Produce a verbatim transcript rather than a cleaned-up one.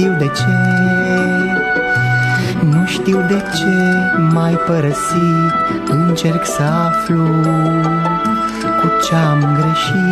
știu de ce, nu știu de ce m-ai părăsit. Încerc să aflu cu ce-am greșit.